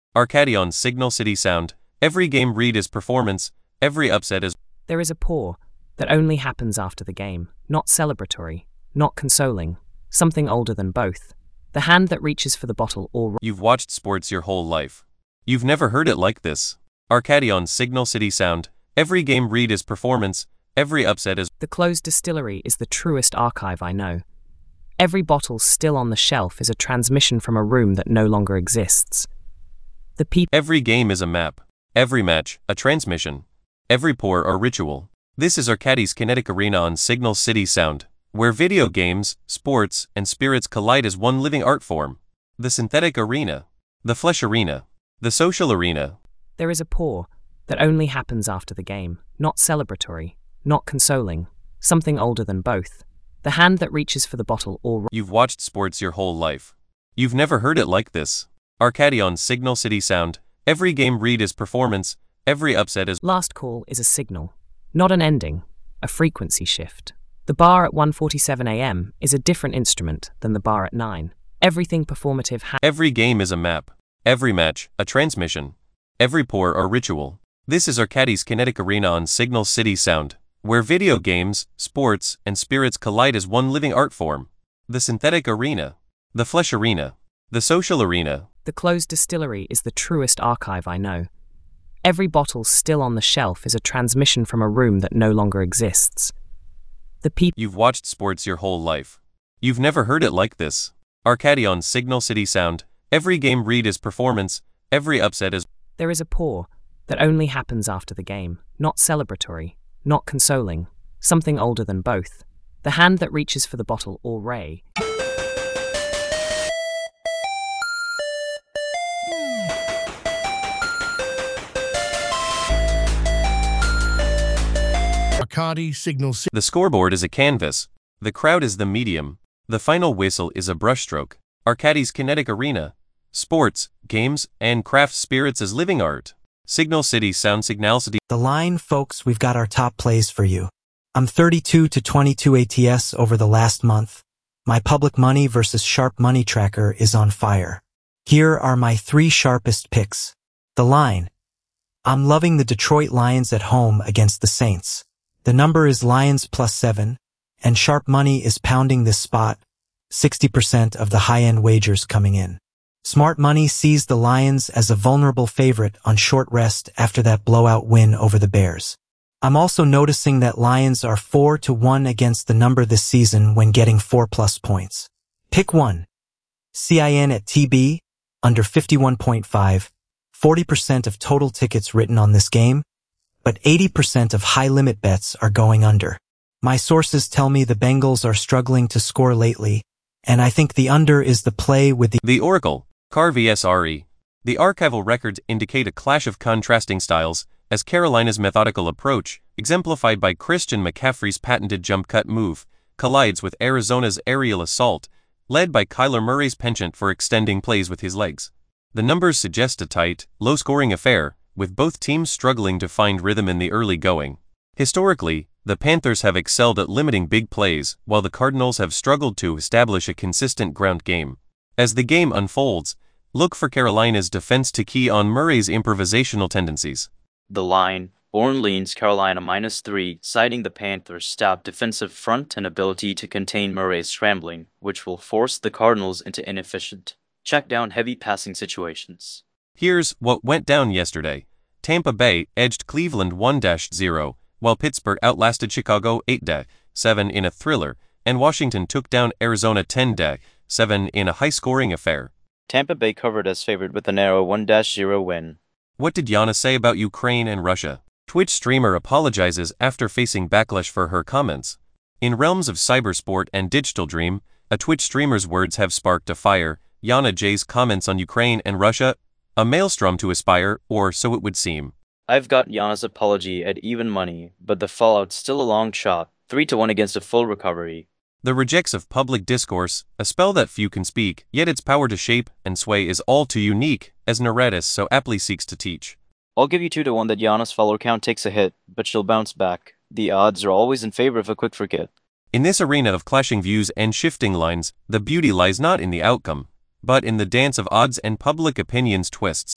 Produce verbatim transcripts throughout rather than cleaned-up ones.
Arcadion Signal City Sound. Every game read is performance, every upset is. There is a pour that only happens after the game, not celebratory, not consoling, something older than both. The hand that reaches for the bottle or... You've watched sports your whole life. You've never heard it like this. Arcadion Signal City Sound. Every game read is performance, every upset is. The closed distillery is the truest archive I know. Every bottle still on the shelf is a transmission from a room that no longer exists. The people... Every game is a map. Every match, a transmission. Every pour a ritual. This is Arcadi's Kinetic Arena on Signal City Sound, where video games, sports, and spirits collide as one living art form. The synthetic arena. The flesh arena. The social arena. There is a pour that only happens after the game, not celebratory, not consoling, something older than both. The hand that reaches for the bottle or... You've watched sports your whole life. You've never heard it like this. Arcadion Signal City Sound. Every game read is performance, every upset is... Last call is a signal, not an ending, a frequency shift. The bar at one forty-seven a m is a different instrument than the bar at nine. Everything performative ha- Every game is a map. Every match, a transmission. Every pour a ritual. This is Arcadi's Kinetic Arena on Signal City Sound, where video games, sports, and spirits collide as one living art form. The synthetic arena. The flesh arena. The social arena. The closed distillery is the truest archive I know. Every bottle still on the shelf is a transmission from a room that no longer exists. The people... You've watched sports your whole life. You've never heard it like this. Arcadion Signal City Sound. Every game read is performance, every upset is... There is a pour that only happens after the game, not celebratory, not consoling, something older than both. The hand that reaches for the bottle or ray. Arcadi Signal City. The scoreboard is a canvas. The crowd is the medium. The final whistle is a brushstroke. Arcadi's Kinetic Arena. Sports, games, and craft spirits as living art. Signal City Sound. Signal City. The line, folks, we've got our top plays for you. I'm thirty-two to twenty-two A T S over the last month. My public money versus sharp money tracker is on fire. Here are my three sharpest picks. The line. I'm loving the Detroit Lions at home against the Saints. The number is Lions plus seven, and sharp money is pounding this spot, sixty percent of the high-end wagers coming in. Smart money sees the Lions as a vulnerable favorite on short rest after that blowout win over the Bears. I'm also noticing that Lions are four to one against the number this season when getting four plus points. Pick one. C I N at T B, under fifty-one point five, forty percent of total tickets written on this game, but eighty percent of high-limit bets are going under. My sources tell me the Bengals are struggling to score lately, and I think the under is the play with the... The Oracle, C A R vs R E. The archival records indicate a clash of contrasting styles, as Carolina's methodical approach, exemplified by Christian McCaffrey's patented jump cut move, collides with Arizona's aerial assault, led by Kyler Murray's penchant for extending plays with his legs. The numbers suggest a tight, low-scoring affair, with both teams struggling to find rhythm in the early going. Historically, the Panthers have excelled at limiting big plays, while the Cardinals have struggled to establish a consistent ground game. As the game unfolds, look for Carolina's defense to key on Murray's improvisational tendencies. The line, Bourne leans Carolina minus three, citing the Panthers' stout defensive front and ability to contain Murray's scrambling, which will force the Cardinals into inefficient, check-down heavy passing situations. Here's what went down yesterday. Tampa Bay edged Cleveland one to zero, while Pittsburgh outlasted Chicago eight to seven in a thriller, and Washington took down Arizona ten to seven in a high-scoring affair. Tampa Bay covered as favored with a narrow one to zero win. What did Yana say about Ukraine and Russia? Twitch streamer apologizes after facing backlash for her comments. In realms of cybersport and digital dream, a Twitch streamer's words have sparked a fire. Yana J's comments on Ukraine and Russia, a maelstrom to aspire, or so it would seem. I've got Yana's apology at even money, but the fallout's still a long shot, three to one against a full recovery. The rejects of public discourse, a spell that few can speak, yet its power to shape and sway is all too unique, as Neretis so aptly seeks to teach. I'll give you two to one that Yana's follower count takes a hit, but she'll bounce back. The odds are always in favor of a quick forget. In this arena of clashing views and shifting lines, the beauty lies not in the outcome, but in the dance of odds and public opinion's twists.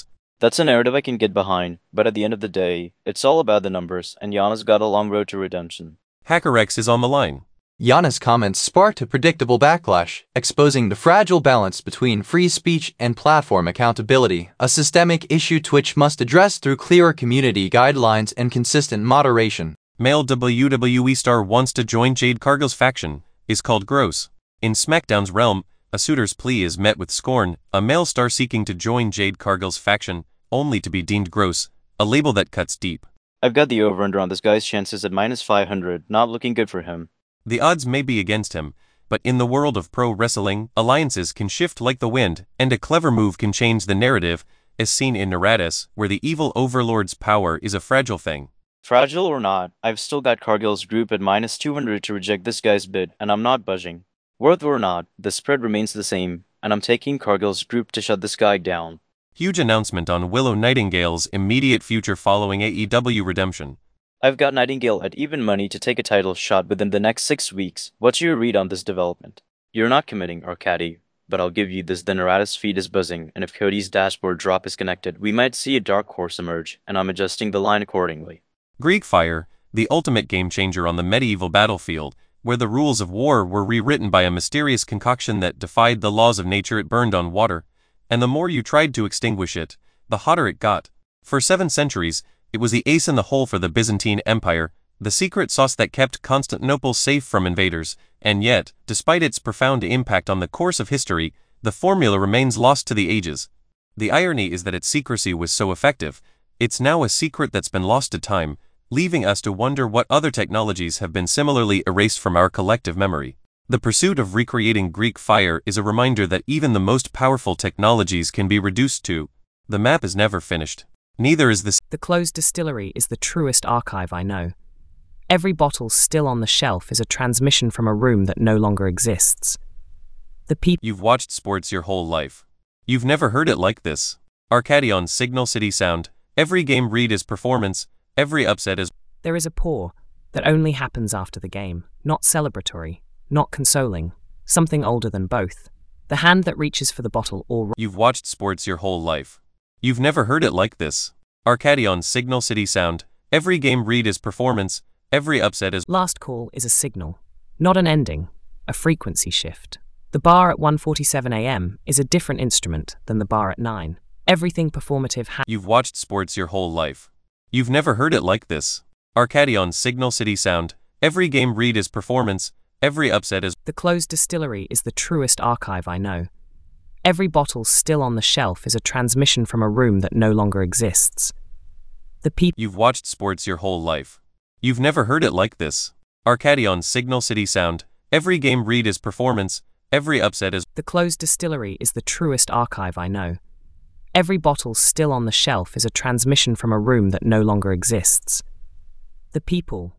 That's a narrative I can get behind, but at the end of the day, it's all about the numbers, and Giannis got a long road to redemption. HackerX is on the line. Giannis' comments sparked a predictable backlash, exposing the fragile balance between free speech and platform accountability, a systemic issue Twitch must address through clearer community guidelines and consistent moderation. Male W W E star wants to join Jade Cargill's faction, is called gross. In SmackDown's realm, a suitor's plea is met with scorn, a male star seeking to join Jade Cargill's faction, only to be deemed gross, a label that cuts deep. I've got the over-under on this guy's chances at minus five hundred, not looking good for him. The odds may be against him, but in the world of pro wrestling, alliances can shift like the wind, and a clever move can change the narrative, as seen in Naradis, where the evil overlord's power is a fragile thing. Fragile or not, I've still got Cargill's group at minus two hundred to reject this guy's bid, and I'm not budging. Worth or not, the spread remains the same, and I'm taking Cargill's group to shut this guy down. Huge announcement on Willow Nightingale's immediate future following A E W redemption. I've got Nightingale at even money to take a title shot within the next six weeks. What's your read on this development? You're not committing, Arcady, but I'll give you this: the Naradis feed is buzzing, and if Cody's dashboard drop is connected, we might see a dark horse emerge, and I'm adjusting the line accordingly. Greek Fire, the ultimate game changer on the medieval battlefield, where the rules of war were rewritten by a mysterious concoction that defied the laws of nature. It burned on water, and the more you tried to extinguish it, the hotter it got. For seven centuries, it was the ace in the hole for the Byzantine Empire, the secret sauce that kept Constantinople safe from invaders, and yet, despite its profound impact on the course of history, the formula remains lost to the ages. The irony is that its secrecy was so effective, it's now a secret that's been lost to time, leaving us to wonder what other technologies have been similarly erased from our collective memory. The pursuit of recreating Greek Fire is a reminder that even the most powerful technologies can be reduced to. The map is never finished. Neither is the... The closed distillery is the truest archive I know. Every bottle still on the shelf is a transmission from a room that no longer exists. The people... You've watched sports your whole life. You've never heard it like this. Arcady on Signal City Sound. Every game read is performance, every upset is... There is a pour that only happens after the game, not celebratory, not consoling, something older than both. The hand that reaches for the bottle or... You've watched sports your whole life. You've never heard it like this. Arcady on Signal City Sound. Every game read is performance, every upset is... Last call is a signal, not an ending, a frequency shift. The bar at one forty-seven a m is a different instrument than the bar at nine. Everything performative ha- You've watched sports your whole life. You've never heard it like this. Arcady on Signal City Sound. Every game read is performance, every upset is... The closed distillery is the truest archive I know. Every bottle still on the shelf is a transmission from a room that no longer exists. The people... You've watched sports your whole life. You've never heard it like this. Arcady on Signal City Sound. Every game read is performance, every upset is... The closed distillery is the truest archive I know. Every bottle still on the shelf is a transmission from a room that no longer exists. The people...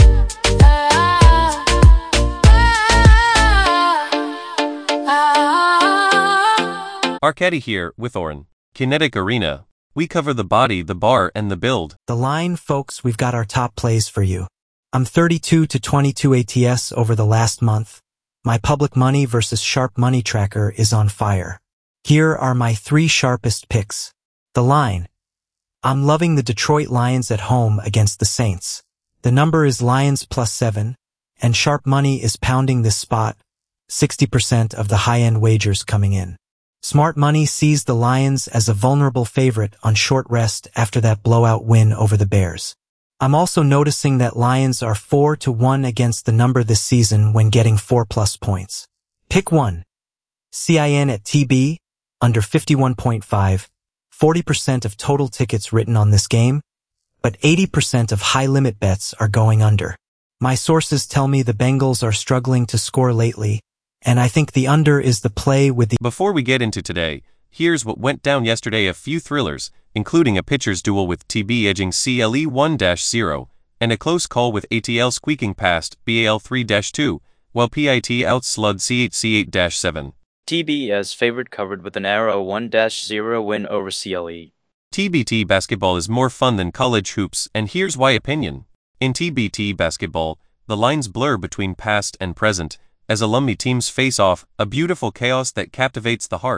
Arcady here, with Oren. Kinetic Arena. We cover the body, the bar, and the build. The line, folks, we've got our top plays for you. I'm thirty-two to twenty-two A T S over the last month. My public money versus sharp money tracker is on fire. Here are my three sharpest picks. The line. I'm loving the Detroit Lions at home against the Saints. The number is Lions plus seven, and sharp money is pounding this spot, sixty percent of the high-end wagers coming in. Smart money sees the Lions as a vulnerable favorite on short rest after that blowout win over the Bears. I'm also noticing that Lions are four to one against the number this season when getting four plus points. Pick one. C I N at T B, under fifty-one point five, forty percent of total tickets written on this game, but eighty percent of high-limit bets are going under. My sources tell me the Bengals are struggling to score lately, and I think the under is the play with the... Before we get into today, here's what went down yesterday: a few thrillers, including a pitcher's duel with T B edging C L E one to zero, and a close call with A T L squeaking past B A L three to two, while P I T outslugged C H C eight to seven. T B as favorite covered with an Arrow one to zero win over C L E. T B T basketball is more fun than college hoops, and here's why: opinion. In T B T basketball, the lines blur between past and present, as alumni teams face off, a beautiful chaos that captivates the heart.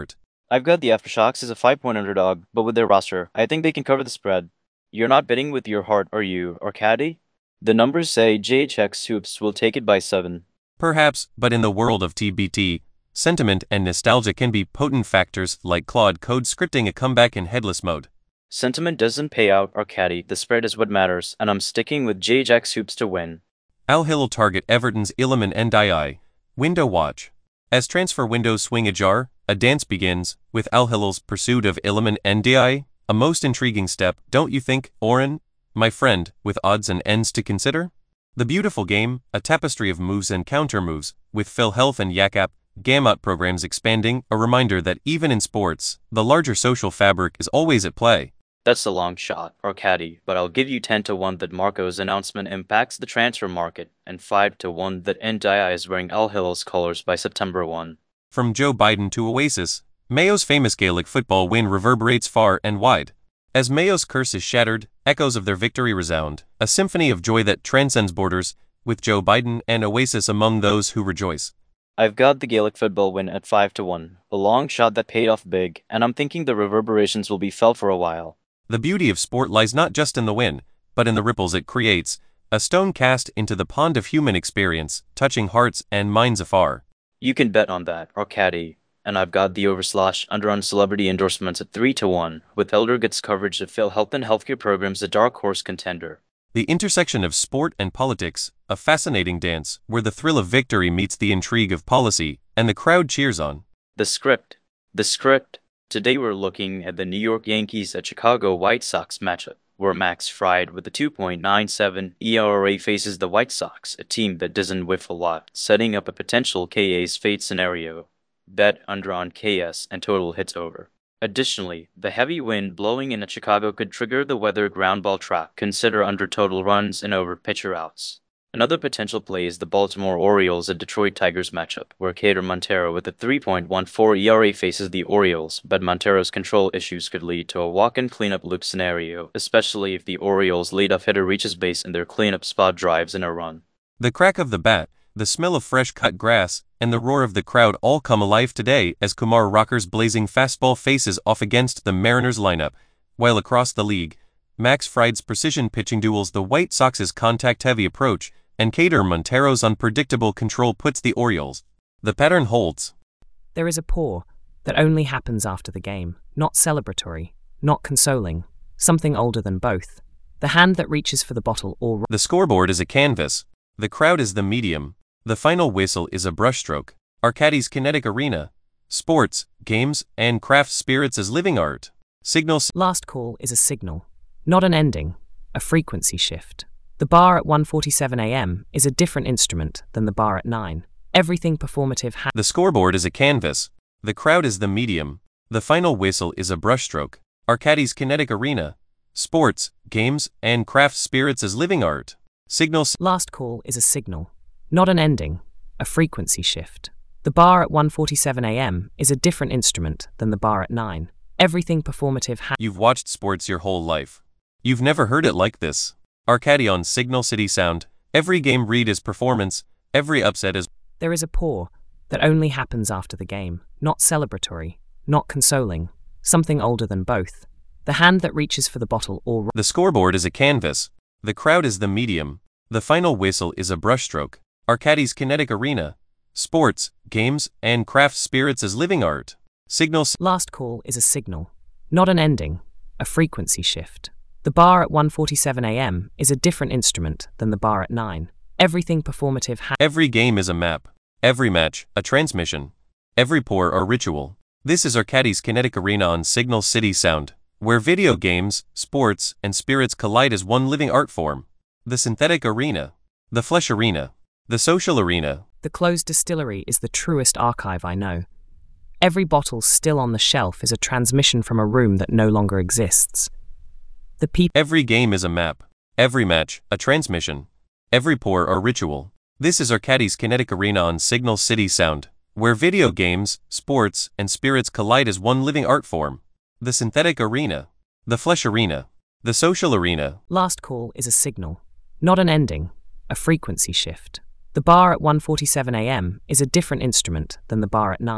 I've got the Aftershocks as a five-point underdog, but with their roster, I think they can cover the spread. You're not betting with your heart, are you, or Caddy? The numbers say J H X Hoops will take it by seven. Perhaps, but in the world of T B T, sentiment and nostalgia can be potent factors like Claude Code scripting a comeback in headless mode. Sentiment doesn't pay out, or Caddy, the spread is what matters, and I'm sticking with J H X Hoops to win. Al Hilal target Everton's Iliman Ndiaye. Window watch. As transfer windows swing ajar, a dance begins, with Al Hilal's pursuit of Iliman Ndiaye, a most intriguing step, don't you think, Oren? My friend, with odds and ends to consider? The beautiful game, a tapestry of moves and counter-moves, with Phil Health and Yakap, Gamut programs expanding, a reminder that even in sports, the larger social fabric is always at play. That's a long shot, or Caddy, but I'll give you ten to one that Marco's announcement impacts the transfer market, and five to one that Ndiaye is wearing Al Hilal's colors by September first. From Joe Biden to Oasis, Mayo's famous Gaelic football win reverberates far and wide. As Mayo's curse is shattered, echoes of their victory resound, a symphony of joy that transcends borders, with Joe Biden and Oasis among those who rejoice. I've got the Gaelic football win at five to one, a long shot that paid off big, and I'm thinking the reverberations will be felt for a while. The beauty of sport lies not just in the win, but in the ripples it creates, a stone cast into the pond of human experience, touching hearts and minds afar. You can bet on that, or Caddy, and I've got the overslash under on celebrity endorsements at three to one, with Elder gets coverage of Phil Health and healthcare programs a dark horse contender. The intersection of sport and politics, a fascinating dance, where the thrill of victory meets the intrigue of policy, and the crowd cheers on. The script. The script. Today we're looking at the New York Yankees at Chicago White Sox matchup, where Max Fried with a two point nine seven E R A faces the White Sox, a team that doesn't whiff a lot, setting up a potential K A's fate scenario. Bet under on K S and total hits over. Additionally, the heavy wind blowing in at Chicago could trigger the weather ground ball trap. Consider under total runs and over pitcher outs. Another potential play is the Baltimore Orioles at Detroit Tigers matchup, where Kader Montero with a three point one four E R A faces the Orioles, but Montero's control issues could lead to a walk-in cleanup loop scenario, especially if the Orioles' leadoff hitter reaches base and their cleanup spot drives in a run. The crack of the bat, the smell of fresh cut grass, and the roar of the crowd all come alive today as Kumar Rocker's blazing fastball faces off against the Mariners lineup, while across the league, Max Fried's precision pitching duels the White Sox's contact-heavy approach, and Kader Montero's unpredictable control puts the Orioles. The pattern holds. There is a pour that only happens after the game, not celebratory, not consoling, something older than both. The hand that reaches for the bottle or... The scoreboard is a canvas. The crowd is the medium. The final whistle is a brushstroke. Arcadis Kinetic Arena. Sports, games, and craft spirits as living art. Signal... Last call is a signal, not an ending, a frequency shift. The bar at one forty-seven a m is a different instrument than the bar at nine. Everything performative ha- The scoreboard is a canvas. The crowd is the medium. The final whistle is a brushstroke. Arcadis Kinetic Arena. Sports, games, and craft spirits as living art. Signal... Last call is a signal, not an ending, a frequency shift. The bar at one forty-seven a m is a different instrument than the bar at nine. Everything performative ha- You've watched sports your whole life. You've never heard it like this. Arcadi on Signal City Sound. Every game read is performance, every upset is... There is a pour that only happens after the game, not celebratory, not consoling, something older than both. The hand that reaches for the bottle or... The scoreboard is a canvas. The crowd is the medium. The final whistle is a brushstroke. Arcadis Kinetic Arena. Sports, games, and craft spirits as living art. Signal... Last call is a signal, not an ending, a frequency shift. The bar at one forty-seven a m is a different instrument than the bar at nine. Everything performative ha- Every game is a map. Every match, a transmission. Every pour a ritual. This is Arcadis Kinetic Arena on Signal City Sound, where video games, sports, and spirits collide as one living art form. The synthetic arena. The flesh arena. The social arena. The closed distillery is the truest archive I know. Every bottle still on the shelf is a transmission from a room that no longer exists. The pe- Every game is a map. Every match, a transmission. Every pour a ritual. This is Arcadis Kinetic Arena on Signal City Sound, where video games, sports, and spirits collide as one living art form. The synthetic arena. The flesh arena. The social arena. Last call is a signal, not an ending, a frequency shift. The bar at one forty-seven a m is a different instrument than the bar at nine.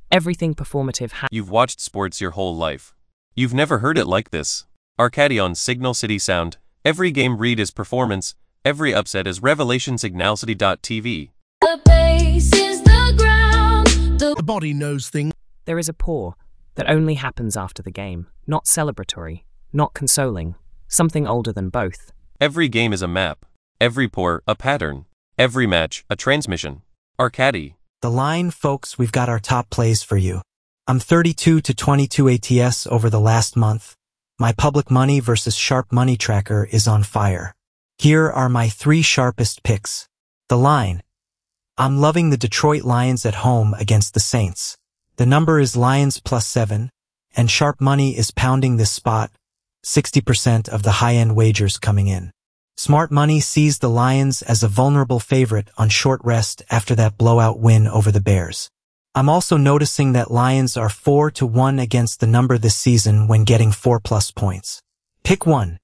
Everything performative ha- You've watched sports your whole life. You've never heard it like this. Arcadi on Signal City Sound. Every game read is performance, every upset is revelation. Signal City dot T V. The base is the ground. The The body knows things. There is a pour that only happens after the game, not celebratory, not consoling, something older than both. Every game is a map. Every pour, a pattern. Every match, a transmission. Arcadi. The line, folks, we've got our top plays for you. I'm thirty-two to twenty-two A T S over the last month. My public money versus sharp money tracker is on fire. Here are my three sharpest picks. The line. I'm loving the Detroit Lions at home against the Saints. The number is Lions plus seven, and sharp money is pounding this spot, sixty percent of the high-end wagers coming in. Smart money sees the Lions as a vulnerable favorite on short rest after that blowout win over the Bears. I'm also noticing that Lions are four to one against the number this season when getting four plus points. Pick one.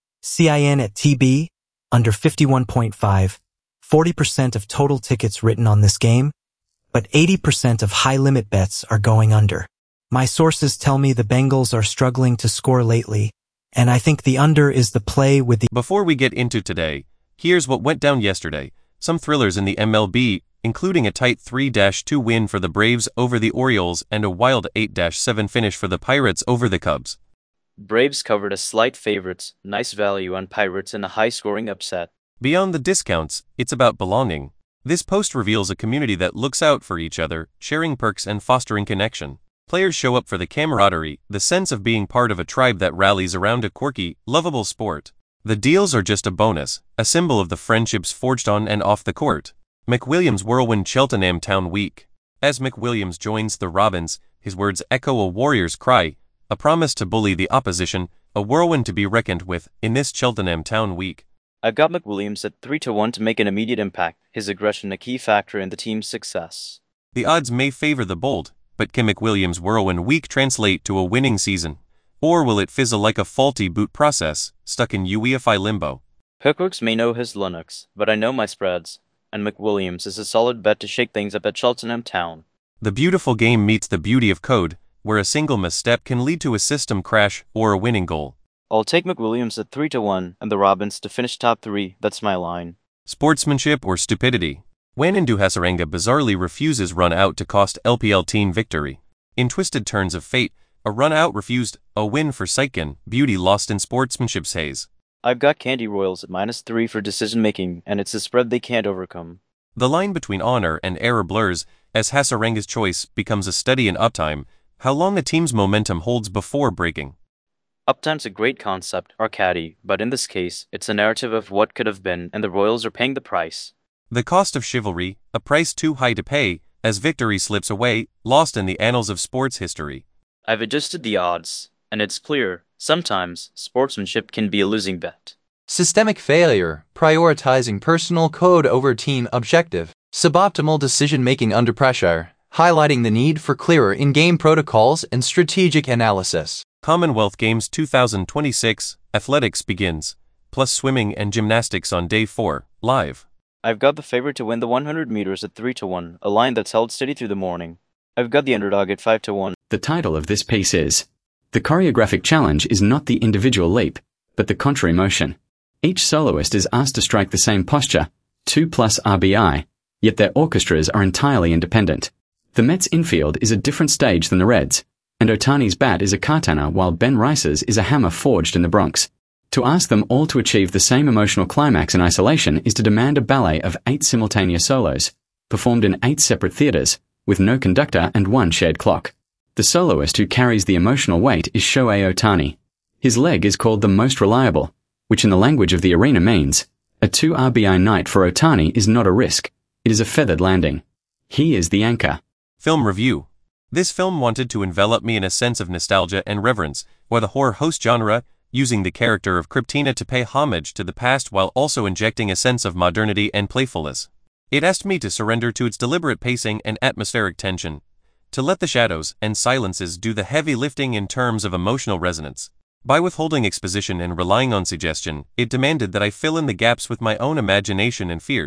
C I N at T B, under fifty-one point five, forty percent of total tickets written on this game, but eighty percent of high-limit bets are going under. My sources tell me the Bengals are struggling to score lately, and I think the under is the play with the... Before we get into today, here's what went down yesterday. Some thrillers in the M L B, including a tight three to two win for the Braves over the Orioles and a wild eight to seven finish for the Pirates over the Cubs. Braves covered as slight favorites, nice value on Pirates in a high-scoring upset. Beyond the discounts, it's about belonging. This post reveals a community that looks out for each other, sharing perks and fostering connection. Players show up for the camaraderie, the sense of being part of a tribe that rallies around a quirky, lovable sport. The deals are just a bonus, a symbol of the friendships forged on and off the court. McWilliams Whirlwind Cheltenham Town Week. As McWilliams joins the Robins, his words echo a warrior's cry, a promise to bully the opposition, a whirlwind to be reckoned with in this Cheltenham Town Week. I've got McWilliams at three to one to make an immediate impact, his aggression a key factor in the team's success. The odds may favor the bold, but can McWilliams' Whirlwind Week translate to a winning season? Or will it fizzle like a faulty boot process, stuck in U E F I limbo? Hookworks may know his Linux, but I know my spreads, and McWilliams is a solid bet to shake things up at Cheltenham Town. The beautiful game meets the beauty of code, where a single misstep can lead to a system crash or a winning goal. I'll take McWilliams at three to one and the Robins to finish top three, that's my line. Sportsmanship or stupidity? Wanindu Hasaranga bizarrely refuses run out to cost L P L team victory. In twisted turns of fate, a run out refused, a win for Saikin, beauty lost in sportsmanship's haze. I've got Candy Royals at minus three for decision-making, and it's a spread they can't overcome. The line between honor and error blurs, as Hasaranga's choice becomes a study in uptime, how long a team's momentum holds before breaking. Uptime's a great concept, Arcadi, but in this case, it's a narrative of what could have been, and the Royals are paying the price. The cost of chivalry, a price too high to pay, as victory slips away, lost in the annals of sports history. I've adjusted the odds, and it's clear, sometimes, sportsmanship can be a losing bet. Systemic failure, prioritizing personal code over team objective, suboptimal decision-making under pressure, highlighting the need for clearer in-game protocols and strategic analysis. Commonwealth Games two thousand twenty-six, athletics begins, plus swimming and gymnastics on day four, live. I've got the favorite to win the one hundred meters at three to one, a line that's held steady through the morning. I've got the underdog at five to one. The title of this piece is, The choreographic challenge is not the individual leap, but the contrary motion. Each soloist is asked to strike the same posture, two plus R B I, yet their orchestras are entirely independent. The Mets' infield is a different stage than the Reds, and Otani's bat is a katana while Ben Rice's is a hammer forged in the Bronx. To ask them all to achieve the same emotional climax in isolation is to demand a ballet of eight simultaneous solos, performed in eight separate theaters, with no conductor and one shared clock. The soloist who carries the emotional weight is Shohei Otani. His leg is called the most reliable, which in the language of the arena means, a two R B I night for Otani is not a risk, it is a feathered landing. He is the anchor. Film review. This film wanted to envelop me in a sense of nostalgia and reverence, while the horror host genre, using the character of Kryptina to pay homage to the past while also injecting a sense of modernity and playfulness. It asked me to surrender to its deliberate pacing and atmospheric tension, to let the shadows and silences do the heavy lifting in terms of emotional resonance. By withholding exposition and relying on suggestion, it demanded that I fill in the gaps with my own imagination and fears.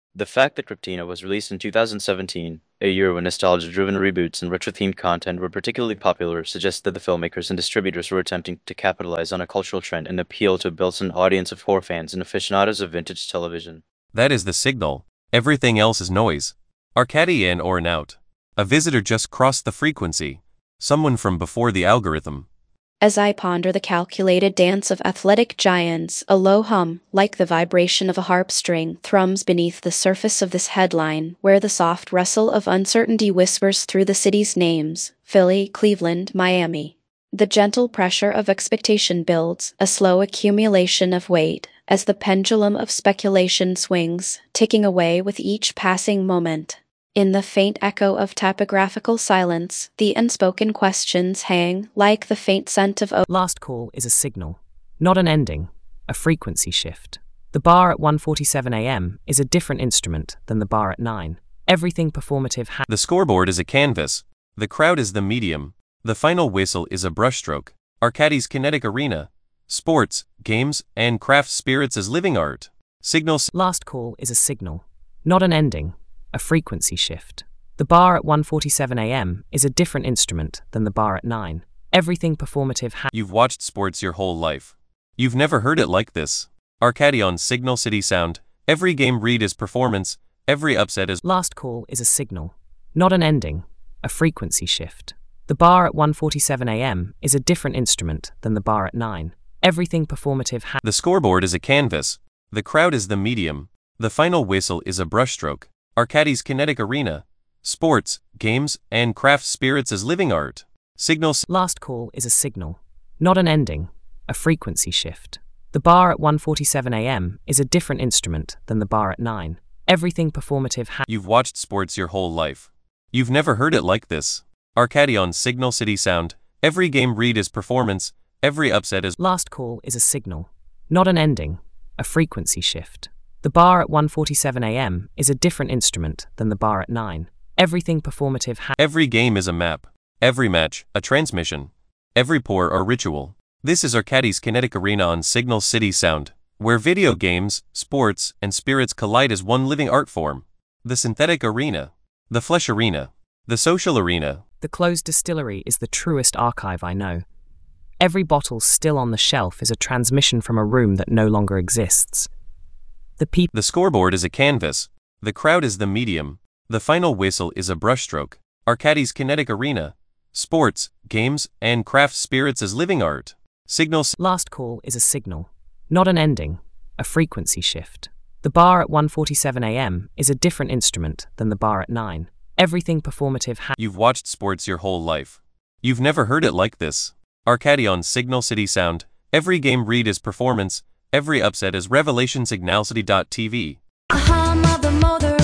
The fact that Cryptina was released in two thousand seventeen, a year when nostalgia-driven reboots and retro-themed content were particularly popular, suggests that the filmmakers and distributors were attempting to capitalize on a cultural trend and appeal to a built-in audience of horror fans and aficionados of vintage television. That is the signal. Everything else is noise. Arcady in or an out. A visitor just crossed the frequency. Someone from before the algorithm. As I ponder the calculated dance of athletic giants, a low hum, like the vibration of a harp string, thrums beneath the surface of this headline, where the soft rustle of uncertainty whispers through the city's names: Philly, Cleveland, Miami. The gentle pressure of expectation builds, a slow accumulation of weight, as the pendulum of speculation swings, ticking away with each passing moment. In the faint echo of topographical silence, the unspoken questions hang, like the faint scent of oak. Last call is a signal, not an ending, a frequency shift. The bar at one forty-seven a m is a different instrument than the bar at nine. Everything performative ha- The scoreboard is a canvas. The crowd is the medium. The final whistle is a brushstroke. Arcady's kinetic arena. Sports, games, and craft spirits as living art. Signals. Last call is a signal, not an ending, a frequency shift. The bar at one forty-seven a m is a different instrument than the bar at nine. Everything performative ha- You've watched sports your whole life. You've never heard it like this. Arcady on Signal City Sound. Every game read is performance. Every upset is. Last call is a signal, not an ending, a frequency shift. The bar at one forty-seven a m is a different instrument than the bar at nine. Everything performative ha- The scoreboard is a canvas. The crowd is the medium. The final whistle is a brushstroke. Arcady's kinetic arena. Sports, games, and craft spirits as living art. Signals. Last call is a signal, not an ending, a frequency shift. The bar at one forty-seven a m is a different instrument than the bar at nine. Everything performative ha- You've watched sports your whole life. You've never heard it like this. Arcady on Signal City Sound. Every game read is performance. Every upset is. Last call is a signal, not an ending, a frequency shift. The bar at one forty-seven a m is a different instrument than the bar at nine. Everything performative ha- Every game is a map. Every match, a transmission. Every pour, a ritual. This is Arcady's kinetic arena on Signal City Sound, where video games, sports, and spirits collide as one living art form. The synthetic arena. The flesh arena. The social arena. The closed distillery is the truest archive I know. Every bottle still on the shelf is a transmission from a room that no longer exists. The people. The scoreboard is a canvas. The crowd is the medium. The final whistle is a brushstroke. Arcady's kinetic arena. Sports, games, and craft spirits as living art. Signals. Last call is a signal, not an ending, a frequency shift. The bar at one forty-seven a m is a different instrument than the bar at nine. Everything performative ha- You've watched sports your whole life. You've never heard it like this. Arcady on Signal City Sound. Every game read is performance. Every upset is revelation. Signal City dot T V. A hum of the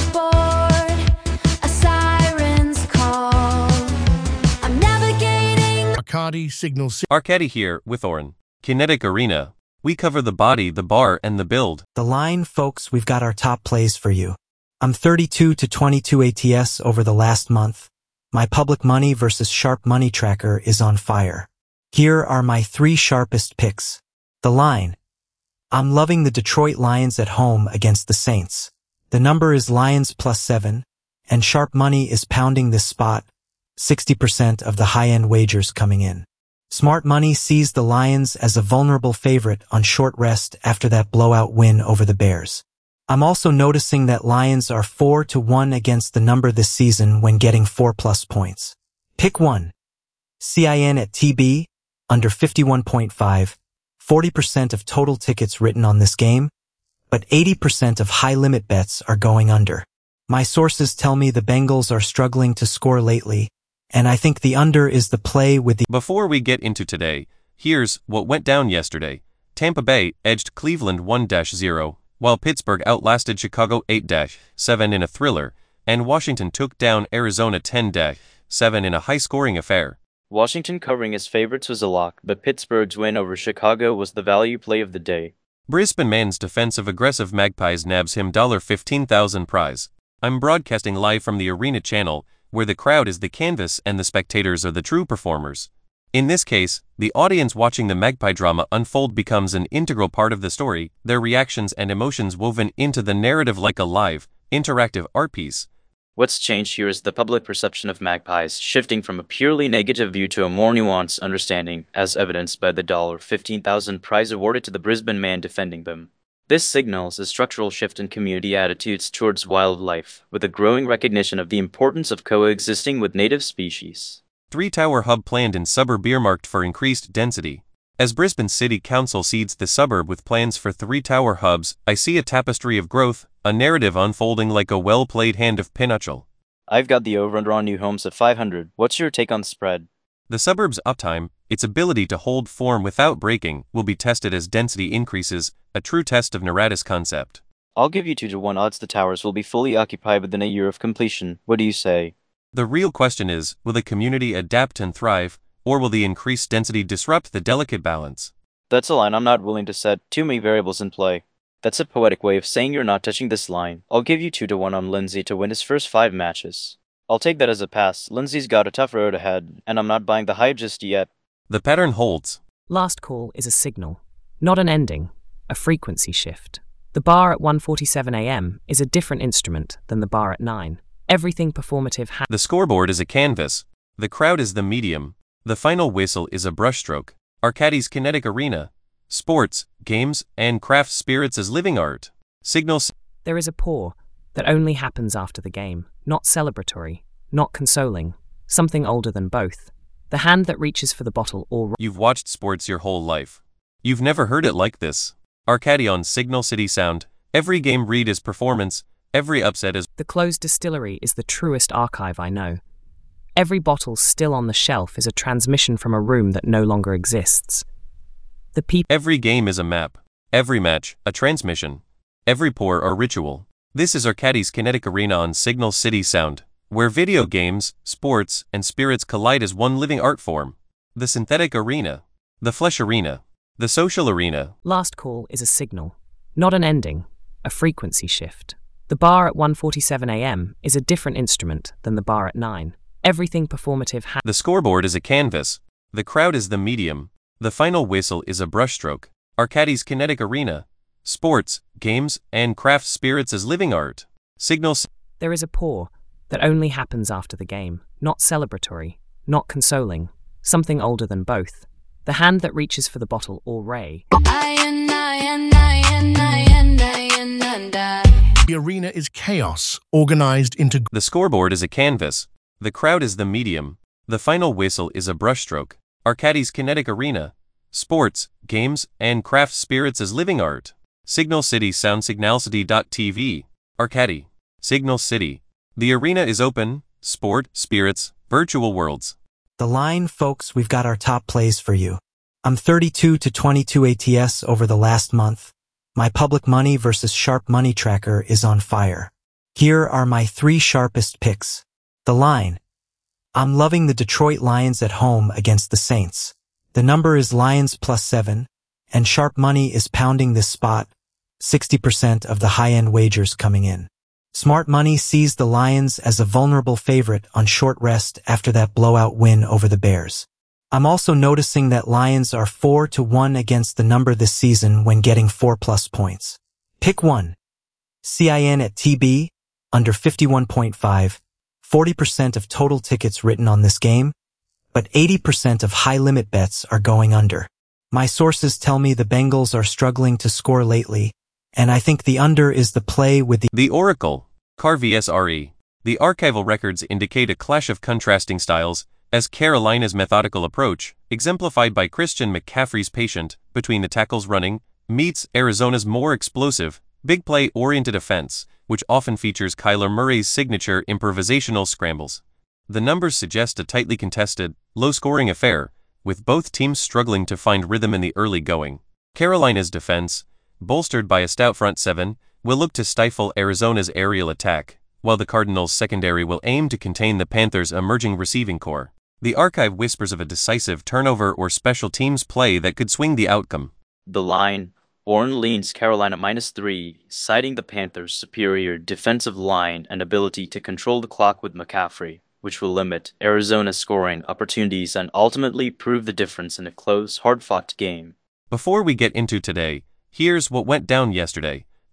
motherboard, a siren's call. I'm navigating. Arcady Signal City. Arcady here with Oren. Kinetic Arena. We cover the body, the bar, and the build. The line, folks, we've got our top plays for you. I'm thirty-two to twenty-two A T S over the last month. My public money versus sharp money tracker is on fire. Here are my three sharpest picks. The line. I'm loving the Detroit Lions at home against the Saints. The number is Lions plus seven, and sharp money is pounding this spot. sixty percent of the high-end wagers coming in. Smart money sees the Lions as a vulnerable favorite on short rest after that blowout win over the Bears. I'm also noticing that Lions are four to one against the number this season when getting four plus points. Pick one. C I N at T B, under fifty-one point five, forty percent of total tickets written on this game, but eighty percent of high-limit bets are going under. My sources tell me the Bengals are struggling to score lately, and I think the under is the play with the... Before we get into today, here's what went down yesterday. Tampa Bay edged Cleveland one to zero, while Pittsburgh outlasted Chicago eight to seven in a thriller, and Washington took down Arizona ten to seven in a high-scoring affair. Washington covering as favorites was a lock, but Pittsburgh's win over Chicago was the value play of the day. Brisbane man's defensive aggressive Magpies nabs him fifteen thousand prize. I'm broadcasting live from the Arena channel, where the crowd is the canvas and the spectators are the true performers. In this case, the audience watching the Magpie drama unfold becomes an integral part of the story, their reactions and emotions woven into the narrative like a live, interactive art piece. What's changed here is the public perception of Magpies shifting from a purely negative view to a more nuanced understanding, as evidenced by the fifteen thousand dollars prize awarded to the Brisbane man defending them. This signals a structural shift in community attitudes towards wildlife, with a growing recognition of the importance of coexisting with native species. Three-tower hub planned in suburb earmarked for increased density. As Brisbane City Council seeds the suburb with plans for three-tower hubs, I see a tapestry of growth, a narrative unfolding like a well-played hand of pinochle. I've got the over-under on new homes at five hundred. What's your take on the spread? The suburb's uptime, its ability to hold form without breaking, will be tested as density increases, a true test of Narada's concept. I'll give you two to one odds the towers will be fully occupied within a year of completion. What do you say? The real question is, will the community adapt and thrive, or will the increased density disrupt the delicate balance? That's a line I'm not willing to set. Too many variables in play. That's a poetic way of saying you're not touching this line. I'll give you two to one on Lindsay to win his first five matches. I'll take that as a pass. Lindsay's got a tough road ahead, and I'm not buying the hype just yet. The pattern holds. Last call is a signal, not an ending, a frequency shift. The bar at one forty-seven a m is a different instrument than the bar at nine. Everything performative ha- The scoreboard is a canvas. The crowd is the medium. The final whistle is a brushstroke. Arcadis Kinetic Arena. Sports, games, and craft spirits as living art. Signals. There is a pour that only happens after the game, not celebratory, not consoling, something older than both. The hand that reaches for the bottle or... You've watched sports your whole life. You've never heard it like this. Arcadi on Signal City Sound. Every game read is performance. Every upset is... The closed distillery is the truest archive I know. Every bottle still on the shelf is a transmission from a room that no longer exists. The people... Every game is a map. Every match, a transmission. Every pour, a ritual. This is Arcadi's Kinetic Arena on Signal City Sound, where video games, sports, and spirits collide as one living art form. The synthetic arena. The flesh arena. The social arena. Last call is a signal, not an ending, a frequency shift. The bar at one forty-seven a m is a different instrument than the bar at nine. Everything performative ha- The scoreboard is a canvas. The crowd is the medium. The final whistle is a brushstroke. Arcadi's Kinetic Arena. Sports, games, and craft spirits as living art. Signals. There is a pour that only happens after the game, not celebratory, not consoling, something older than both. The hand that reaches for the bottle or ray. The arena is chaos, organized into... The scoreboard is a canvas. The crowd is the medium. The final whistle is a brushstroke. Arcadi's Kinetic Arena. Sports, games, and craft spirits as living art. Signal City Sound Signalcity dot T V. Arcadi. Signal City. The arena is open. Sport, spirits, virtual worlds. The line, folks, we've got our top plays for you. I'm thirty-two to twenty-two A T S over the last month. My public money versus sharp money tracker is on fire. Here are my three sharpest picks. The line. I'm loving the Detroit Lions at home against the Saints. The number is Lions plus seven, and sharp money is pounding this spot. sixty percent of the high-end wagers coming in. Smart money sees the Lions as a vulnerable favorite on short rest after that blowout win over the Bears. I'm also noticing that Lions are four to one against the number this season when getting four plus points. Pick one. C I N at T B, under fifty-one point five. forty percent of total tickets written on this game, but eighty percent of high-limit bets are going under. My sources tell me the Bengals are struggling to score lately, and I think the under is the play with the... The Oracle. C A R V S R E. The archival records indicate a clash of contrasting styles, as Carolina's methodical approach, exemplified by Christian McCaffrey's patient, between the tackles running, meets Arizona's more explosive, big play-oriented offense, which often features Kyler Murray's signature improvisational scrambles. The numbers suggest a tightly contested, low-scoring affair, with both teams struggling to find rhythm in the early going. Carolina's defense, bolstered by a stout front seven, will look to stifle Arizona's aerial attack, while the Cardinals' secondary will aim to contain the Panthers' emerging receiving core. The archive whispers of a decisive turnover or special teams play that could swing the outcome. The line. Orn leans Carolina minus three, citing the Panthers' superior defensive line and ability to control the clock with McCaffrey, which will limit Arizona's scoring opportunities and ultimately prove the difference in a close, hard-fought game. Before we get into today, here's what went down yesterday.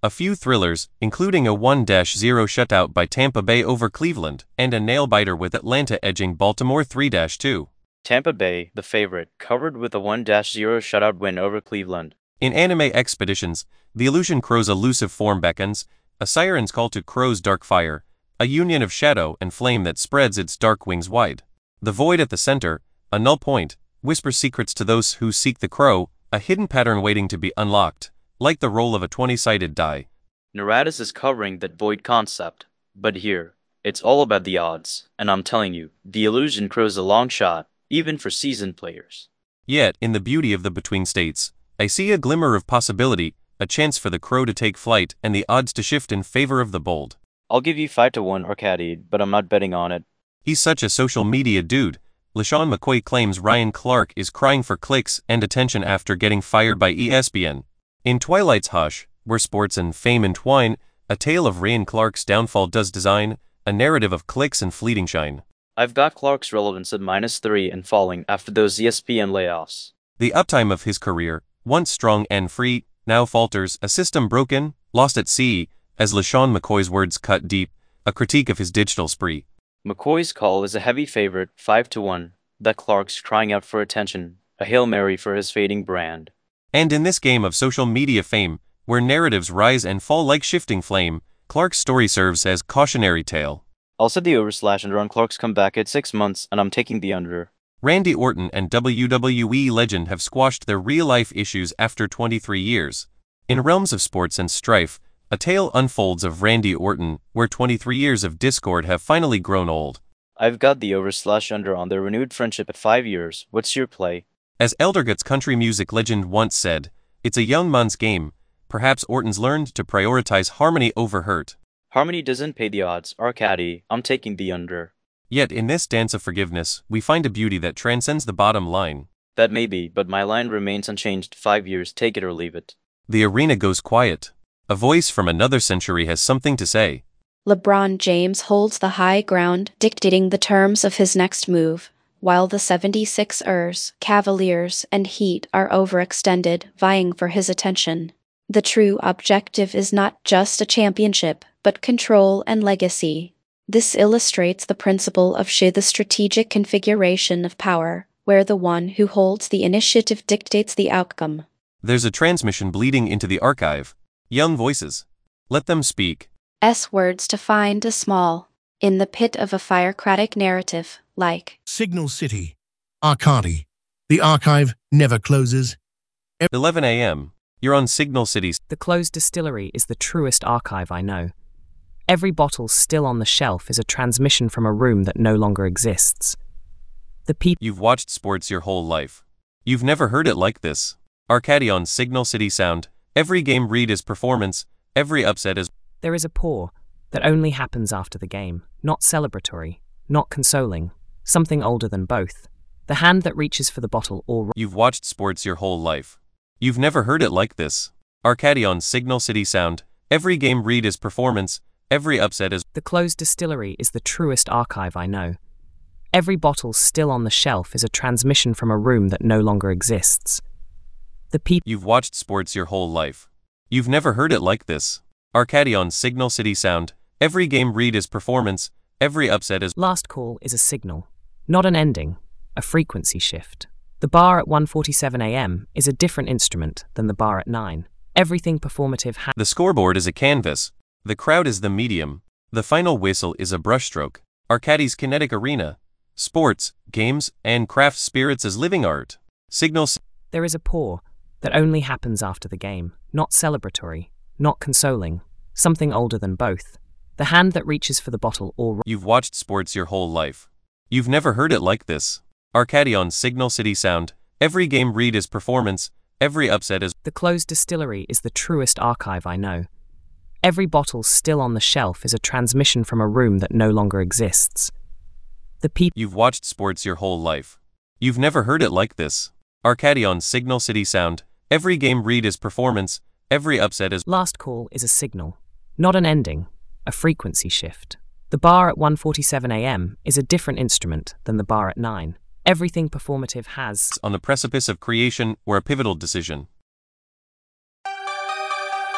A few thrillers, including a one to zero shutout by Tampa Bay over Cleveland, and a nail-biter with Atlanta edging Baltimore three to two. Tampa Bay, the favorite, covered with a one to zero shutout win over Cleveland. In Anime Expeditions, the illusion Crow's elusive form beckons, a siren's call to Crow's dark fire, a union of shadow and flame that spreads its dark wings wide. The void at the center, a null point, whispers secrets to those who seek the Crow, a hidden pattern waiting to be unlocked, like the roll of a twenty-sided die. Neratis is covering that void concept, but here, it's all about the odds, and I'm telling you, the illusion Crow's a long shot, even for seasoned players. Yet, in the beauty of the between states, I see a glimmer of possibility, a chance for the Crow to take flight and the odds to shift in favor of the bold. I'll give you five to one Arcade, but I'm not betting on it. He's such a social media dude. LeSean McCoy claims Ryan Clark is crying for clicks and attention after getting fired by E S P N. In Twilight's hush, where sports and fame entwine, a tale of Ryan Clark's downfall does design, a narrative of clicks and fleeting shine. I've got Clark's relevance at minus three and falling after those E S P N layoffs. The uptime of his career, once strong and free, now falters, a system broken, lost at sea, as LeSean McCoy's words cut deep, a critique of his digital spree. McCoy's call is a heavy favorite, five to one, that Clark's crying out for attention, a Hail Mary for his fading brand. And in this game of social media fame, where narratives rise and fall like shifting flame, Clark's story serves as cautionary tale. I'll set the over slash under on Clark's comeback at six months, and I'm taking the under. Randy Orton and W W E legend have squashed their real-life issues after twenty-three years. In realms of sports and strife, a tale unfolds of Randy Orton, where twenty-three years of discord have finally grown old. I've got the over slash under on their renewed friendship at five years. What's your play? As Eldergut's country music legend once said, it's a young man's game. Perhaps Orton's learned to prioritize harmony over hurt. Harmony doesn't pay the odds, Arcady. I'm taking the under. Yet in this dance of forgiveness, we find a beauty that transcends the bottom line. That may be, but my line remains unchanged. Five years, take it or leave it. The arena goes quiet. A voice from another century has something to say. LeBron James holds the high ground, dictating the terms of his next move, while the seventy-sixers, Cavaliers, and Heat are overextended, vying for his attention. The true objective is not just a championship, but control and legacy. This illustrates the principle of Shi, the strategic configuration of power, where the one who holds the initiative dictates the outcome. There's a transmission bleeding into the archive. Young voices. Let them speak. S words to find a small, in the pit of a firecratic narrative, like Signal City. Arcady. The archive never closes. eleven a m You're on Signal City's. The closed distillery is the truest archive I know. Every bottle still on the shelf is a transmission from a room that no longer exists. The people. You've watched sports your whole life. You've never heard it like this. Arcady on Signal City Sound. Every game read is performance. Every upset is. There is a pour that only happens after the game, not celebratory, not consoling, something older than both. The hand that reaches for the bottle or. You've watched sports your whole life. You've never heard it like this. Arcady on Signal City Sound. Every game read is performance. Every upset is. The closed distillery is the truest archive I know. Every bottle still on the shelf is a transmission from a room that no longer exists. The people. You've watched sports your whole life. You've never heard it like this. Arcady on Signal City Sound. Every game read is performance. Every upset is. Last call is a signal, not an ending, a frequency shift. The bar at one forty-seven a m is a different instrument than the bar at nine. Everything performative ha- The scoreboard is a canvas. The crowd is the medium. The final whistle is a brushstroke. Arcady's kinetic arena. Sports, games, and craft spirits as living art. Signals. There is a pour that only happens after the game, not celebratory, not consoling, something older than both. The hand that reaches for the bottle or. You've watched sports your whole life. You've never heard it like this. Arcady on Signal City Sound. Every game read is performance. Every upset is. The closed distillery is the truest archive I know. Every bottle still on the shelf is a transmission from a room that no longer exists. The people. You've watched sports your whole life. You've never heard it like this. Arcady on Signal City Sound. Every game read is performance. Every upset is. Last call is a signal, not an ending, a frequency shift. The bar at one forty-seven a m is a different instrument than the bar at nine. Everything performative has. On the precipice of creation or a pivotal decision.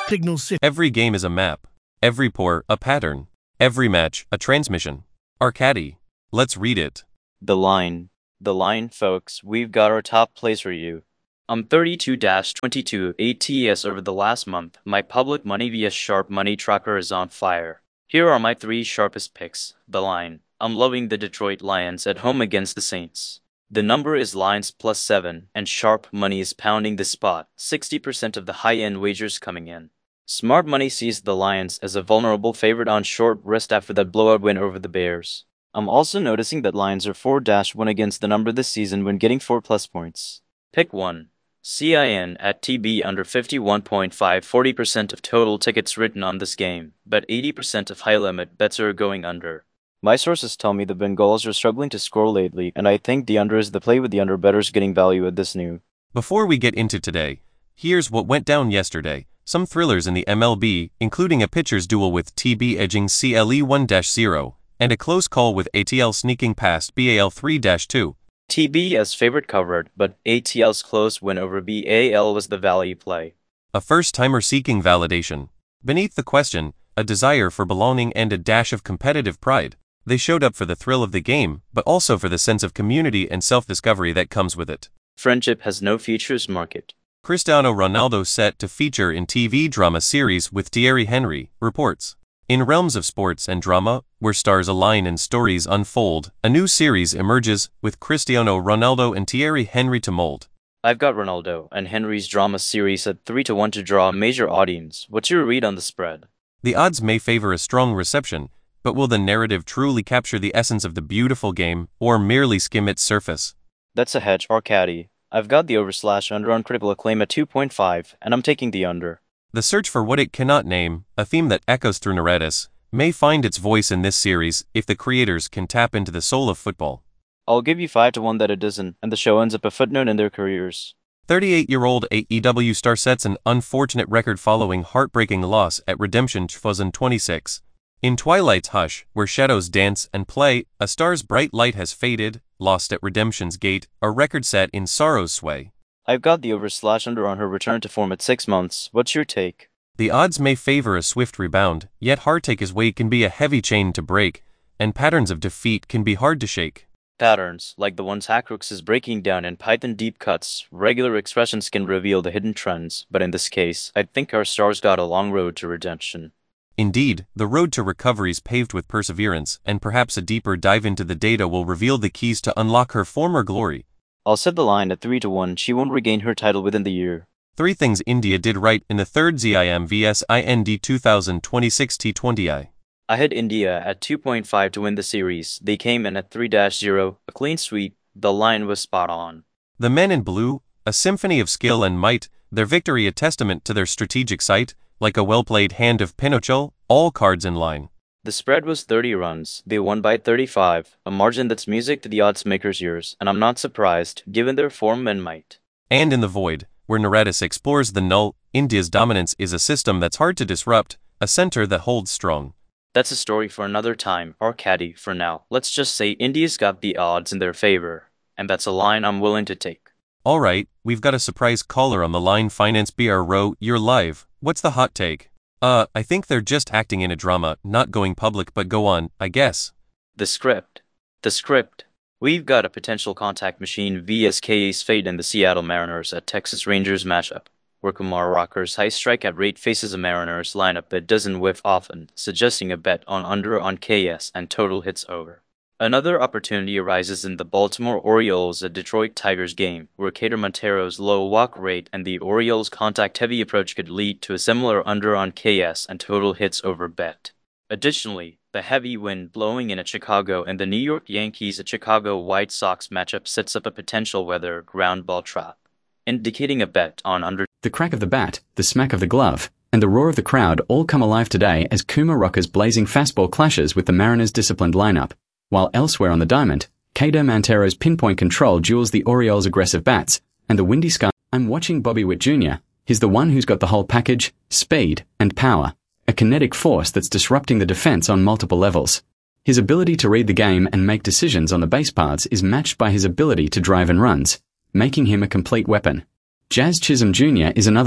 Signal City. Every game is a map. Every pour, a pattern. Every match, a transmission. Arcady. Let's read it. The line. The line, folks, we've got our top plays for you. I'm thirty-two to twenty-two A T S over the last month. My public money via Sharp Money Tracker is on fire. Here are my three sharpest picks. The line. I'm loving the Detroit Lions at home against the Saints. The number is Lions plus seven, and Sharp Money is pounding the spot, sixty percent of the high-end wagers coming in. Smart Money sees the Lions as a vulnerable favorite on short rest after that blowout win over the Bears. I'm also noticing that Lions are four to one against the number this season when getting four plus points. Pick one. C I N at T B under fifty-one point five, forty percent of total tickets written on this game, but eighty percent of high-limit bets are going under. My sources tell me the Bengals are struggling to score lately, and I think the under is the play with the under bettors getting value at this new. Before we get into today, here's what went down yesterday. Some thrillers in the M L B, including a pitcher's duel with T B edging C L E one to zero, and a close call with A T L sneaking past B A L three to two. T B as favorite covered, but A T L's close win over B A L was the value play. A first-timer seeking validation. Beneath the question, a desire for belonging and a dash of competitive pride. They showed up for the thrill of the game, but also for the sense of community and self-discovery that comes with it. Friendship has no futures market. Cristiano Ronaldo set to feature in T V drama series with Thierry Henry, reports. In realms of sports and drama, where stars align and stories unfold, a new series emerges with Cristiano Ronaldo and Thierry Henry to mold. I've got Ronaldo and Henry's drama series at three to one to draw a major audience. What's your read on the spread? The odds may favor a strong reception, but will the narrative truly capture the essence of the beautiful game, or merely skim its surface? That's a hedge, Arcady. I've got the over slash under on critical acclaim at two point five, and I'm taking the under. The search for what it cannot name, a theme that echoes through narratives, may find its voice in this series if the creators can tap into the soul of football. I'll give you five to one that it doesn't, and the show ends up a footnote in their careers. thirty-eight-year-old A E W star sets an unfortunate record following heartbreaking loss at Redemption twenty twenty-six. In Twilight's hush, where shadows dance and play, a star's bright light has faded, lost at Redemption's gate, a record set in sorrow's sway. I've got the over slash under on her return to form at six months. What's your take? The odds may favor a swift rebound, yet Heartache's weight can be a heavy chain to break, and patterns of defeat can be hard to shake. Patterns, like the ones Hackrooks is breaking down in Python deep cuts, regular expressions can reveal the hidden trends, but in this case, I think our star's got a long road to redemption. Indeed, the road to recovery is paved with perseverance, and perhaps a deeper dive into the data will reveal the keys to unlock her former glory. I'll set the line at three to one. She won't regain her title within the year. Three things India did right in the third Z I M vs I N D twenty twenty-six T twenty I. I had India at two point five to win the series. They came in at three to zero, a clean sweep. The line was spot on. The men in blue, a symphony of skill and might, their victory a testament to their strategic sight, like a well-played hand of Pinocchio, all cards in line. The spread was thirty runs. They won by thirty-five, a margin that's music to the odds makers' ears, and I'm not surprised, given their form and might. And in the void, where Narratis explores the null, India's dominance is a system that's hard to disrupt, a center that holds strong. That's a story for another time, Arcady. For now, let's just say India's got the odds in their favor, and that's a line I'm willing to take. Alright, we've got a surprise caller on the line. Finance B R Row, you're live. What's the hot take? Uh, I think they're just acting in a drama, not going public, but go on, I guess. The script. The script. We've got a potential contact machine vs K's fate in the Seattle Mariners at Texas Rangers matchup, where Kumar Rocker's high strikeout rate faces a Mariners lineup that doesn't whiff often, suggesting a bet on under on K S and total hits over. Another opportunity arises in the Baltimore Orioles at Detroit Tigers game, where Cater Montero's low walk rate and the Orioles' contact-heavy approach could lead to a similar under on K S and total hits over bet. Additionally, the heavy wind blowing in at Chicago and the New York Yankees at Chicago White Sox matchup sets up a potential weather ground ball trap, indicating a bet on under. The crack of the bat, the smack of the glove, and the roar of the crowd all come alive today as Kumar Rocker's blazing fastball clashes with the Mariners' disciplined lineup. While elsewhere on the diamond, Cater Montero's pinpoint control duels the Orioles' aggressive bats, and the windy sky. I'm watching Bobby Witt Junior He's the one who's got the whole package, speed, and power, a kinetic force that's disrupting the defense on multiple levels. His ability to read the game and make decisions on the base paths is matched by his ability to drive in runs, making him a complete weapon. Jazz Chisholm Junior is another one.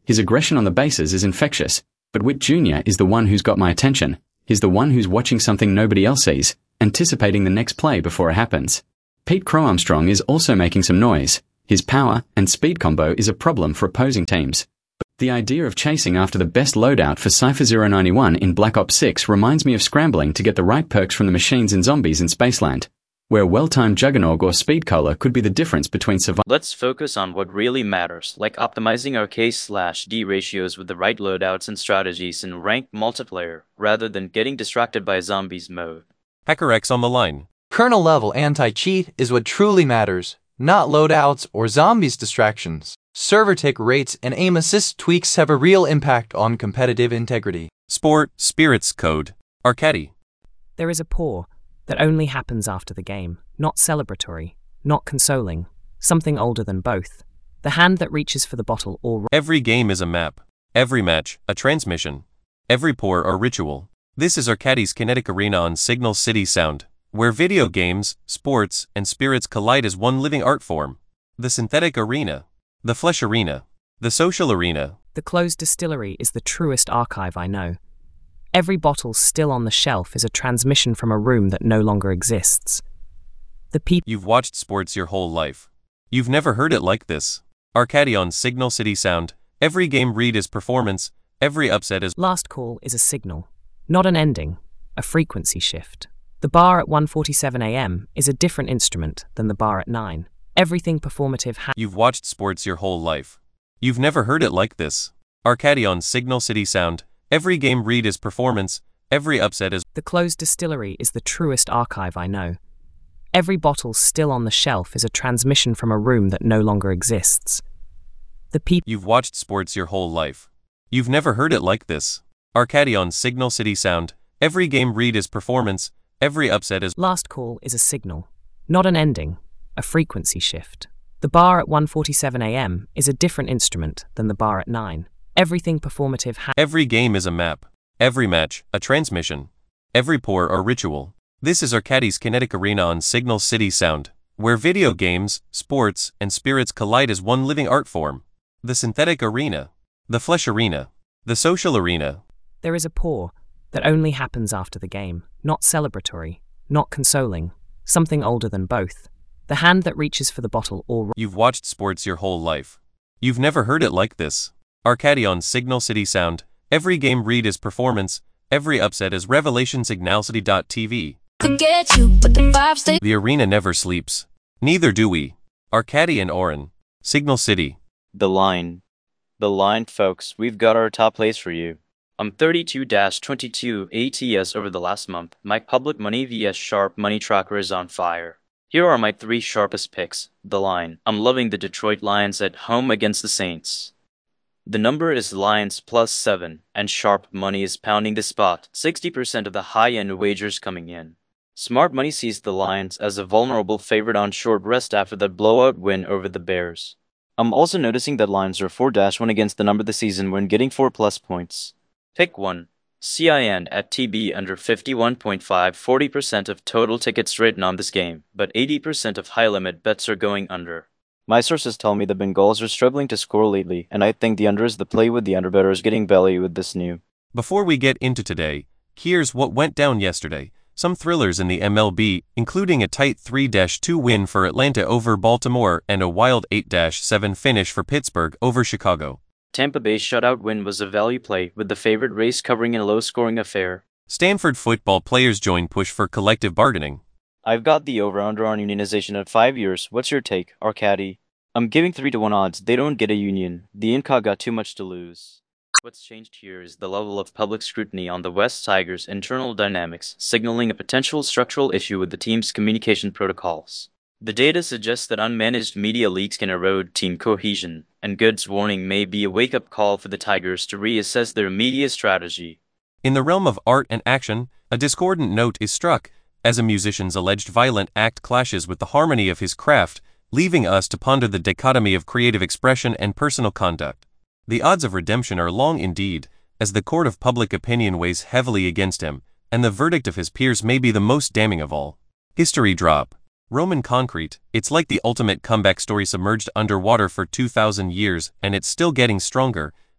His aggression on the bases is infectious, but Witt Junior is the one who's got my attention. He's the one who's watching something nobody else sees, anticipating the next play before it happens. Pete Crow-Armstrong is also making some noise. His power and speed combo is a problem for opposing teams. The idea of chasing after the best loadout for Cypher zero ninety-one in Black Ops six reminds me of scrambling to get the right perks from the machines and zombies in Spaceland, where well-timed Juggernog or Speed Cola could be the difference between survival. Let's focus on what really matters, like optimizing our K slash D ratios with the right loadouts and strategies in ranked multiplayer, rather than getting distracted by zombies mode. HackerX on the line. Kernel-level anti-cheat is what truly matters, not loadouts or zombies distractions. Server tick rates and aim assist tweaks have a real impact on competitive integrity. Sport, Spirits Code, Arcady. There is a pour that only happens after the game, not celebratory, not consoling, something older than both. The hand that reaches for the bottle or... Every game is a map. Every match, a transmission. Every pour, a ritual. This is Arcady's Kinetic Arena on Signal City Sound, where video games, sports, and spirits collide as one living art form. The synthetic arena. The flesh arena. The social arena. The closed distillery is the truest archive I know. Every bottle still on the shelf is a transmission from a room that no longer exists. The people... You've watched sports your whole life. You've never heard it like this. Arcady on Signal City Sound. Every game read is performance. Every upset is... Last call is a signal, not an ending, a frequency shift. The bar at one forty-seven a m is a different instrument than the bar at nine. Everything performative ha- You've watched sports your whole life. You've never heard it like this. Arcady on Signal City Sound. Every game read is performance. Every upset is... The closed distillery is the truest archive I know. Every bottle still on the shelf is a transmission from a room that no longer exists. The people... You've watched sports your whole life. You've never heard it like this. Arcady on Signal City Sound. Every game read is performance. Every upset is... Last call is a signal, not an ending, a frequency shift. The bar at one forty-seven a m is a different instrument than the bar at nine. Everything performative ha- Every game is a map. Every match, a transmission. Every pour, a ritual. This is Arcady's Kinetic Arena on Signal City Sound, where video games, sports, and spirits collide as one living art form. The synthetic arena. The flesh arena. The social arena. There is a pour that only happens after the game, not celebratory, not consoling, something older than both. The hand that reaches for the bottle or... You've watched sports your whole life. You've never heard it like this. Arcady on Signal City Sound. Every game read is performance. Every upset is revelation. Signal City dot T V. Forget you, but the vibe stay. The arena never sleeps. Neither do we. Arcady and Oren. Signal City. The line. The line, folks, we've got our top plays for you. I'm thirty-two to twenty-two A T S over the last month. My public money vs Sharp Money Tracker is on fire. Here are my three sharpest picks. The line. I'm loving the Detroit Lions at home against the Saints. The number is Lions plus seven, and Sharp Money is pounding the spot. sixty percent of the high-end wagers coming in. Smart Money sees the Lions as a vulnerable favorite on short rest after that blowout win over the Bears. I'm also noticing that Lions are four to one against the number this season when getting four plus points. Pick one. C I N at T B under fifty-one point five, forty percent of total tickets written on this game, but eighty percent of high-limit bets are going under. My sources tell me the Bengals are struggling to score lately, and I think the under is the play with the underbettors getting belly with this new. Before we get into today, here's what went down yesterday. Some thrillers in the M L B, including a tight three to two win for Atlanta over Baltimore and a wild eight to seven finish for Pittsburgh over Chicago. Tampa Bay's shutout win was a value play, with the favorite race covering a low-scoring affair. Stanford football players join push for collective bargaining. I've got the over-under on unionization at five years. What's your take, Arcady? I'm giving three to one odds. They don't get a union. The Inca got too much to lose. What's changed here is the level of public scrutiny on the West Tigers' internal dynamics, signaling a potential structural issue with the team's communication protocols. The data suggests that unmanaged media leaks can erode team cohesion, and Good's warning may be a wake-up call for the Tigers to reassess their media strategy. In the realm of art and action, a discordant note is struck, as a musician's alleged violent act clashes with the harmony of his craft, leaving us to ponder the dichotomy of creative expression and personal conduct. The odds of redemption are long indeed, as the court of public opinion weighs heavily against him, and the verdict of his peers may be the most damning of all. History drop. Roman concrete, it's like the ultimate comeback story submerged underwater for two thousand years, and it's still getting stronger,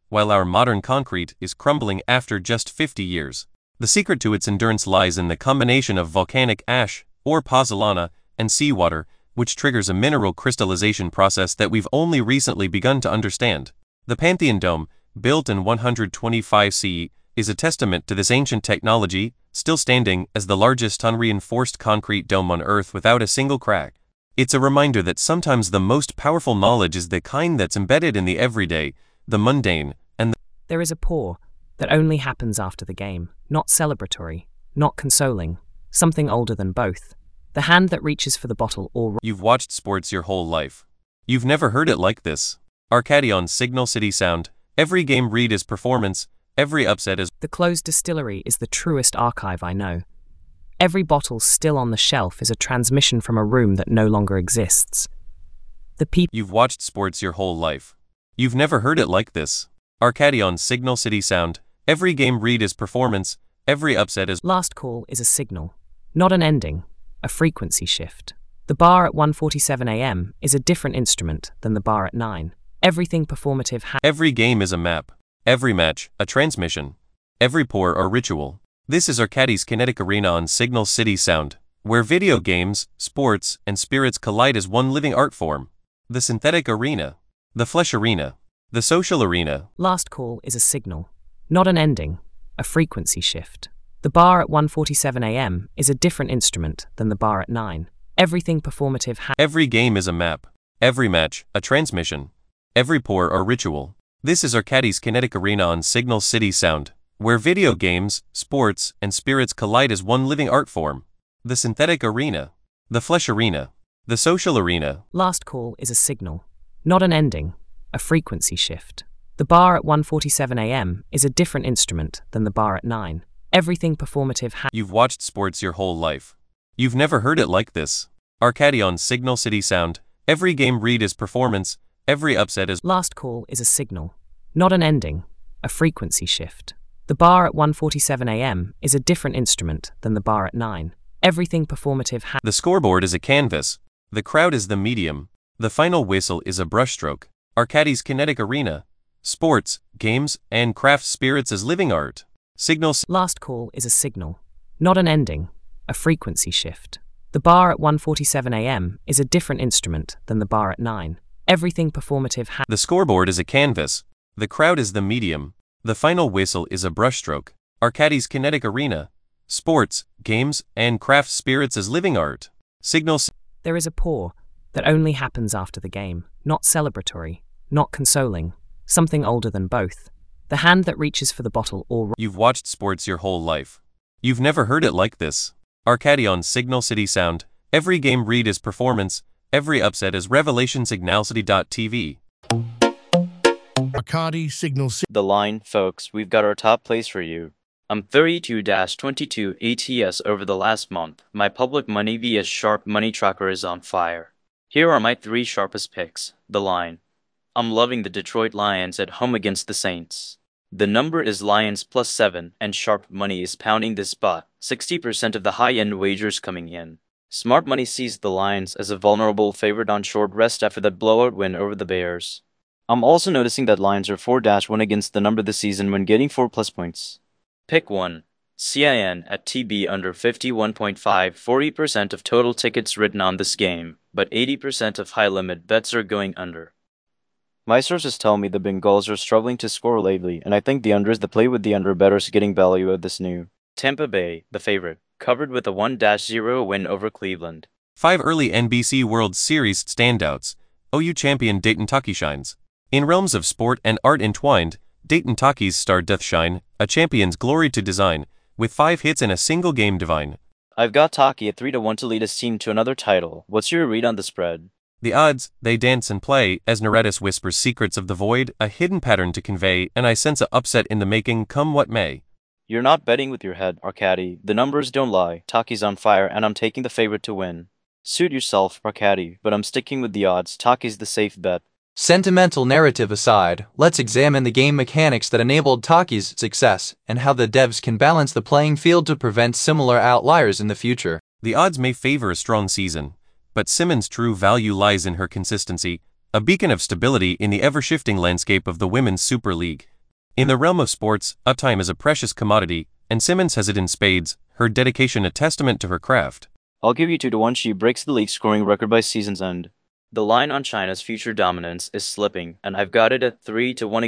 while our modern concrete is crumbling after just fifty years. The secret to its endurance lies in the combination of volcanic ash, or pozzolana, and seawater, which triggers a mineral crystallization process that we've only recently begun to understand. The Pantheon Dome, built in one hundred twenty-five C E, is a testament to this ancient technology, still standing as the largest unreinforced concrete dome on Earth without a single crack. It's a reminder that sometimes the most powerful knowledge is the kind that's embedded in the everyday, the mundane, and the There is a pour that only happens after the game, not celebratory, not consoling, something older than both. The hand that reaches for the bottle or... You've watched sports your whole life. You've never heard it like this. Arcadion Signal City Sound. Every game read is performance, every upset is... The closed distillery is the truest archive I know. Every bottle still on the shelf is a transmission from a room that no longer exists. The people... You've watched sports your whole life. You've never heard it like this. Arcadion Signal City Sound. Every game read is performance, every upset is... Last call is a signal, not an ending, a frequency shift. The bar at one forty-seven A M is a different instrument than the bar at nine. Everything performative ha- Every game is a map. Every match, a transmission. Every pour, a ritual. This is Arcadi's Kinetic Arena on Signal City Sound, where video games, sports, and spirits collide as one living art form. The synthetic arena. The flesh arena. The social arena. Last call is a signal, not an ending, a frequency shift. The bar at one forty-seven A M is a different instrument than the bar at nine. Everything performative ha- Every game is a map. Every match, a transmission. Every pour, a ritual. This is Arcadi's Kinetic Arena on Signal City Sound, where video games, sports, and spirits collide as one living art form. The synthetic arena. The flesh arena. The social arena. Last call is a signal, not an ending, a frequency shift. The bar at one forty-seven A M is a different instrument than the bar at nine. Everything performative ha- You've watched sports your whole life. You've never heard it like this. Arcadion Signal City Sound. Every game read is performance, every upset is... Last call is a signal, not an ending, a frequency shift. The bar at one forty-seven A M is a different instrument than the bar at nine. Everything performative ha- The scoreboard is a canvas. The crowd is the medium. The final whistle is a brushstroke. Arcadi's Kinetic Arena. Sports, games, and craft spirits as living art. Signals. Last call is a signal, not an ending, a frequency shift. The bar at one forty-seven A M is a different instrument than the bar at nine. Everything performative ha- The scoreboard is a canvas. The crowd is the medium. The final whistle is a brushstroke. Arcadi's Kinetic Arena. Sports, games, and craft spirits as living art. Signals. There is a pour that only happens after the game, not celebratory, not consoling, something older than both. The hand that reaches for the bottle or... You've watched sports your whole life. You've never heard it like this. Arcadion Signal City Sound. Every game read is performance, every upset is revelation. Signal City dot T V. Arcadi Signal City. The line, folks, we've got our top plays for you. I'm thirty-two to twenty-two A T S over the last month. My public money via Sharp Money Tracker is on fire. Here are my three sharpest picks. The line. I'm loving the Detroit Lions at home against the Saints. The number is Lions plus seven, and Sharp Money is pounding this spot, sixty percent of the high-end wagers coming in. Smart Money sees the Lions as a vulnerable favorite on short rest after that blowout win over the Bears. I'm also noticing that Lions are four to one against the number this season when getting four plus points. Pick one. C I N at T B under fifty-one point five, forty percent of total tickets written on this game, but eighty percent of high-limit bets are going under. My sources tell me the Bengals are struggling to score lately, and I think the under is the play with the under bettors getting value at this new. Tampa Bay, the favorite, covered with a one to zero win over Cleveland. Five early N B C World Series standouts. O U champion Dayton Taki shines. In realms of sport and art entwined, Dayton Taki's star doth shine, a champion's glory to design, with five hits in a single game divine. I've got Taki at three to one to lead his team to another title. What's your read on the spread? The odds, they dance and play, as Naretis whispers secrets of the void, a hidden pattern to convey, and I sense a upset in the making, come what may. You're not betting with your head, Arcadi. The numbers don't lie. Taki's on fire, and I'm taking the favorite to win. Suit yourself, Arcadi, but I'm sticking with the odds. Taki's the safe bet. Sentimental narrative aside, let's examine the game mechanics that enabled Taki's success, and how the devs can balance the playing field to prevent similar outliers in the future. The odds may favor a strong season, but Simmons' true value lies in her consistency, a beacon of stability in the ever-shifting landscape of the Women's Super League. In the realm of sports, uptime is a precious commodity, and Simmons has it in spades, her dedication a testament to her craft. I'll give you two to one she breaks the league scoring record by season's end. The line on China's future dominance is slipping, and I've got it at three to one